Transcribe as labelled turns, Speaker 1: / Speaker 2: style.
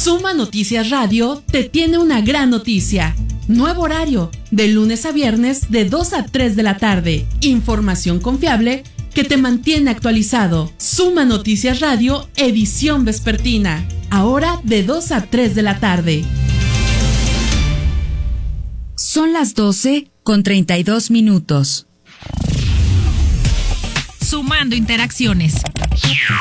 Speaker 1: Suma Noticias Radio te tiene una gran noticia. Nuevo horario, de lunes a viernes de 2 a 3 de la tarde. Información confiable que te mantiene actualizado. Suma Noticias Radio, edición vespertina. Ahora de 2 a 3 de la tarde.
Speaker 2: Son las 12:32.
Speaker 3: Sumando interacciones.